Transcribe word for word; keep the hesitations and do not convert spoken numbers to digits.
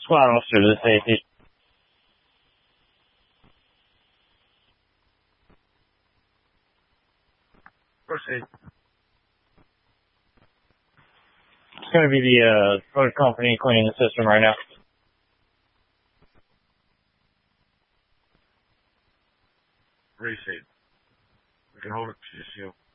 Squad officer to the safety. Proceed. It's going to be the uh, road company cleaning the system right now. Proceed. We can hold it to you.